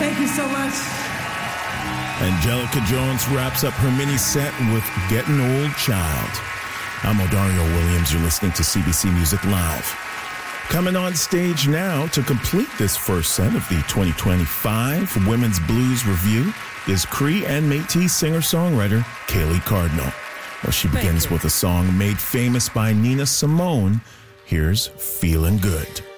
Thank you so much. Angelica Jones wraps up her mini set with Getting Old Child. I'm Odario Williams. You're listening to CBC Music Live. Coming on stage now to complete this first set of the 2025 Women's Blues Review is Cree and Métis singer-songwriter Kaylee Cardinal. Well, she begins with a song made famous by Nina Simone. Here's Feeling Good.